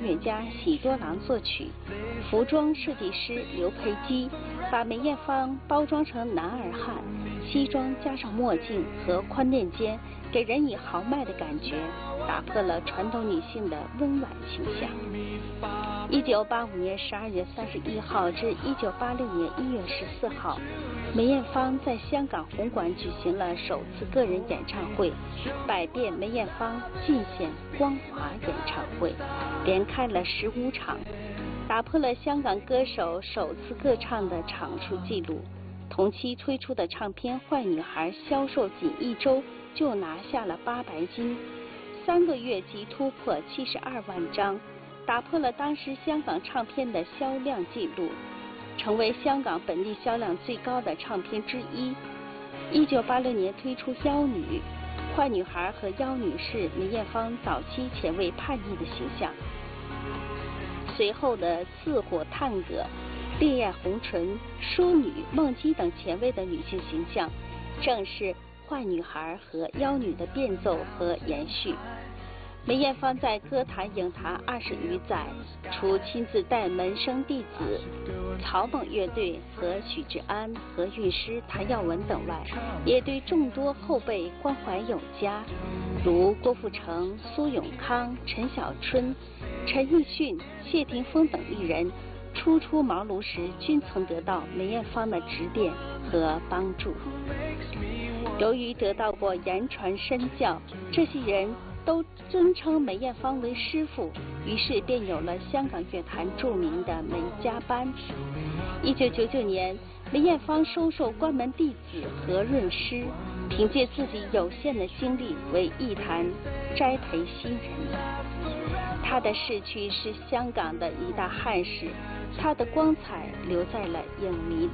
乐家喜多郎作曲，服装设计师刘培基把梅艳芳包装成男儿汉，西装加上墨镜和宽垫肩，给人以豪迈的感觉，打破了传统女性的温婉形象。1985年12月31号至1986年1月14号，梅艳芳在香港红馆举行了首次个人演唱会——百变梅艳芳尽显光华演唱会，连开了15场，打破了香港歌手首次歌唱的场数纪录。同期推出的唱片《坏女孩》销售仅1周就拿下了8白金，3个月即突破72万张，打破了当时香港唱片的销量纪录，成为香港本地销量最高的唱片之一。1986年推出《妖女》，坏女孩和妖女是梅艳芳早期前卫叛逆的形象。随后的似火探戈、烈焰红唇、淑女、梦姬等前卫的女性形象，正是坏女孩和妖女的变奏和延续。梅艳芳在歌坛影坛20余载，除亲自带门生弟子草蜢乐队和许志安、何韵诗、谭耀文等外，也对众多后辈关怀有加，如郭富城、苏永康、陈小春、陈奕迅、谢霆锋等艺人初出茅庐时均曾得到梅艳芳的指点和帮助。由于得到过言传身教，这些人都尊称梅艳芳为师傅，于是便有了香港乐坛著名的梅家班。1999年，梅艳芳收受关门弟子何润诗，凭借自己有限的精力为艺坛栽培新人。她的逝去是香港的一大憾事，她的光彩留在了影迷